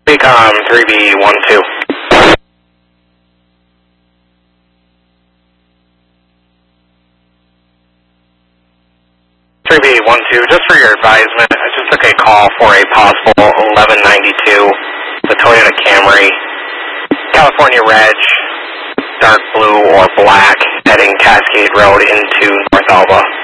Recom 3B12. 3B12, just for your advisement, I just took a call for a possible 1192, the Toyota Camry, California Reg, dark blue or black, heading Cascade Road into North Alba.